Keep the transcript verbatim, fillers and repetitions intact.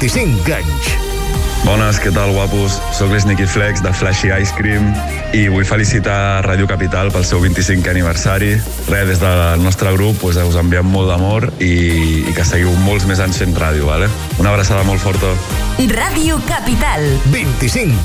vint-i-cinc anys. Bones, què tal, guapos? Soc l'Sneaky Flex de Flashy Ice Cream i vull felicitar Ràdio Capital pel seu vint-i-cinquè aniversari. Res, des del nostre grup pues, us enviem molt d'amor i, i que seguiu molts més anys fent ràdio, vale? Una abraçada molt forta. Ràdio Capital. vint-i-cinc